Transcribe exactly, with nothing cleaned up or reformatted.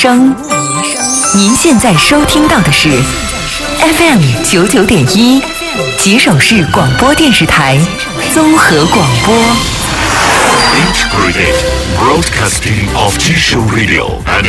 声。您现在收听到的是 F M 九九点一，吉首市广播电视台综合广播。 Integrated Broadcasting of Jisho Radio and